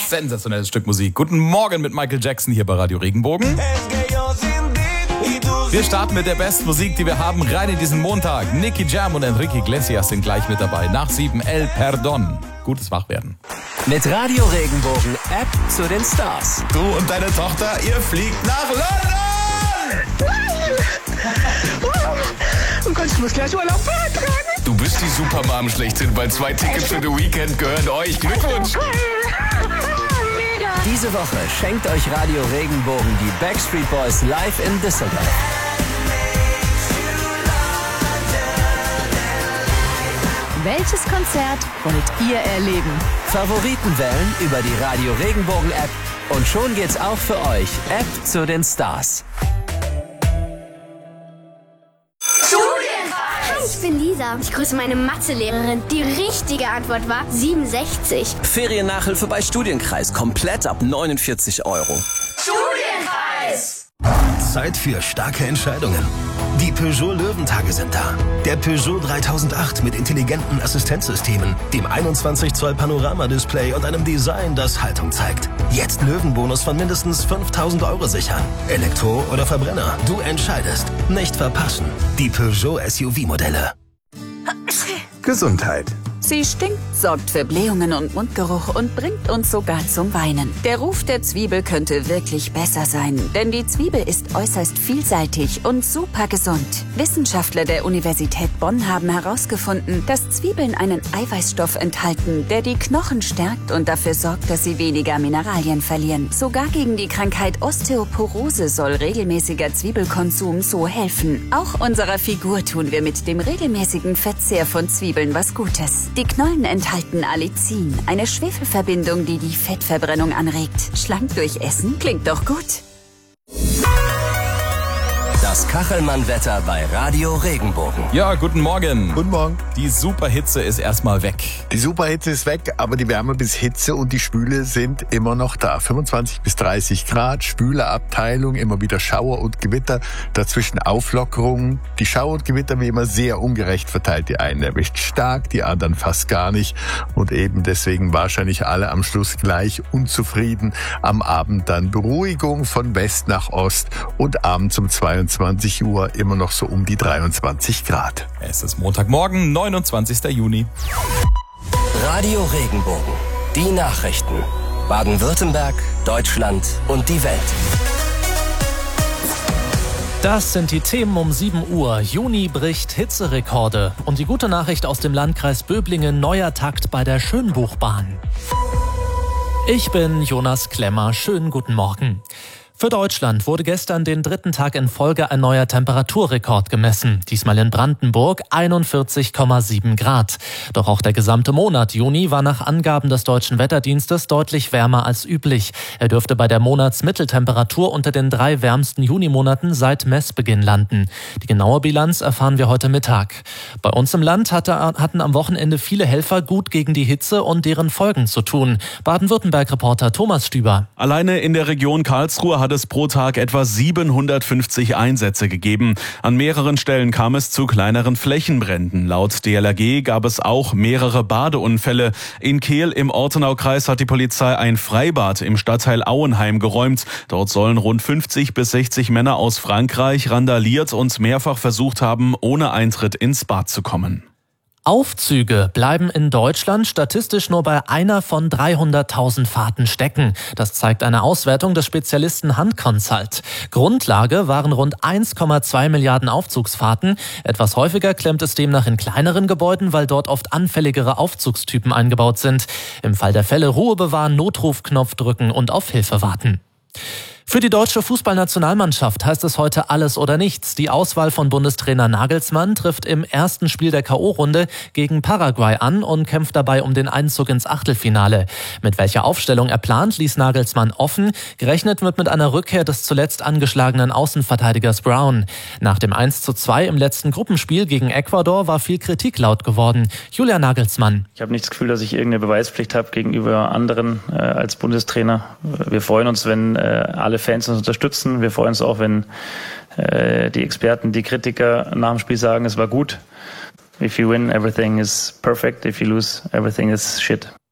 Sensationelles Stück Musik. Guten Morgen mit Michael Jackson hier bei Radio Regenbogen. Wir starten mit der besten Musik, die wir haben, rein in diesen Montag. Nicky Jam und Enrique Iglesias sind gleich mit dabei. Nach 7 El Perdón. Gutes Wachwerden. Mit Radio Regenbogen, App zu den Stars. Du und deine Tochter, ihr fliegt nach London! Oh Gott, ich muss gleich Urlaub beantragen. Du bist die Supermom schlechthin, weil 2 Tickets für The Weekend gehören euch. Glückwunsch! Diese Woche schenkt euch Radio Regenbogen die Backstreet Boys live in Düsseldorf. Welches Konzert wollt ihr erleben? Favoriten wählen über die Radio Regenbogen App und schon geht's auch für euch. App zu den Stars. Ich bin Lisa. Ich grüße meine Mathelehrerin. Die richtige Antwort war 67. Feriennachhilfe bei Studienkreis komplett ab 49 €. Studienkreis! Zeit für starke Entscheidungen. Die Peugeot Löwentage sind da. Der Peugeot 3008 mit intelligenten Assistenzsystemen, dem 21 Zoll Panoramadisplay und einem Design, das Haltung zeigt. Jetzt Löwenbonus von mindestens 5.000 € sichern. Elektro oder Verbrenner, du entscheidest. Nicht verpassen. Die Peugeot SUV-Modelle. Gesundheit. Sie stinkt, sorgt für Blähungen und Mundgeruch und bringt uns sogar zum Weinen. Der Ruf der Zwiebel könnte wirklich besser sein, denn die Zwiebel ist äußerst vielseitig und super gesund. Wissenschaftler der Universität Bonn haben herausgefunden, dass Zwiebeln einen Eiweißstoff enthalten, der die Knochen stärkt und dafür sorgt, dass sie weniger Mineralien verlieren. Sogar gegen die Krankheit Osteoporose soll regelmäßiger Zwiebelkonsum so helfen. Auch unserer Figur tun wir mit dem regelmäßigen Verzehr von Zwiebeln was Gutes. Die Knollen enthalten Allicin, eine Schwefelverbindung, die die Fettverbrennung anregt. Schlank durch Essen klingt doch gut. Das Kachelmann-Wetter bei Radio Regenbogen. Ja, guten Morgen. Guten Morgen. Die Superhitze ist erstmal weg. Die Superhitze ist weg, aber die Wärme bis Hitze und die Schwüle sind immer noch da. 25 bis 30 Grad, schwüle Abteilung, immer wieder Schauer und Gewitter, dazwischen Auflockerungen. Die Schauer und Gewitter wie immer sehr ungerecht verteilt. Die einen erwischt stark, die anderen fast gar nicht. Und eben deswegen wahrscheinlich alle am Schluss gleich unzufrieden. Am Abend dann Beruhigung von West nach Ost und abends um 22 Uhr immer noch so um die 23 Grad. Es ist Montagmorgen, 29. Juni. Radio Regenbogen. Die Nachrichten. Baden-Württemberg, Deutschland und die Welt. Das sind die Themen um 7 Uhr. Juni bricht Hitzerekorde. Und die gute Nachricht aus dem Landkreis Böblingen, neuer Takt bei der Schönbuchbahn. Ich bin Jonas Klemmer. Schönen guten Morgen. Für Deutschland wurde gestern den 3. Tag in Folge ein neuer Temperaturrekord gemessen. Diesmal in Brandenburg 41,7 Grad. Doch auch der gesamte Monat Juni war nach Angaben des Deutschen Wetterdienstes deutlich wärmer als üblich. Er dürfte bei der Monatsmitteltemperatur unter den 3 wärmsten Junimonaten seit Messbeginn landen. Die genaue Bilanz erfahren wir heute Mittag. Bei uns im Land hatten am Wochenende viele Helfer gut gegen die Hitze und deren Folgen zu tun. Baden-Württemberg-Reporter Thomas Stüber. Alleine in der Region Karlsruhe hat es pro Tag etwa 750 Einsätze gegeben. An mehreren Stellen kam es zu kleineren Flächenbränden. Laut DLRG gab es auch mehrere Badeunfälle. In Kehl im Ortenaukreis hat die Polizei ein Freibad im Stadtteil Auenheim geräumt. Dort sollen rund 50 bis 60 Männer aus Frankreich randaliert und mehrfach versucht haben, ohne Eintritt ins Bad zu kommen. Aufzüge bleiben in Deutschland statistisch nur bei einer von 300.000 Fahrten stecken. Das zeigt eine Auswertung des Spezialisten Hunt Consult. Grundlage waren rund 1,2 Milliarden Aufzugsfahrten. Etwas häufiger klemmt es demnach in kleineren Gebäuden, weil dort oft anfälligere Aufzugstypen eingebaut sind. Im Fall der Fälle Ruhe bewahren, Notrufknopf drücken und auf Hilfe warten. Für die deutsche Fußballnationalmannschaft heißt es heute alles oder nichts. Die Auswahl von Bundestrainer Nagelsmann trifft im ersten Spiel der K.O.-Runde gegen Paraguay an und kämpft dabei um den Einzug ins Achtelfinale. Mit welcher Aufstellung er plant, ließ Nagelsmann offen. Gerechnet wird mit einer Rückkehr des zuletzt angeschlagenen Außenverteidigers Brown. Nach dem 1:2 im letzten Gruppenspiel gegen Ecuador war viel Kritik laut geworden. Julian Nagelsmann. Ich habe nicht das Gefühl, dass ich irgendeine Beweispflicht habe gegenüber anderen als Bundestrainer. Wir freuen uns, wenn alle Fans uns unterstützen. Wir freuen uns auch, wenn die Experten, die Kritiker nach dem Spiel sagen, es war gut. If you win, everything is perfect. If you lose, everything is shit.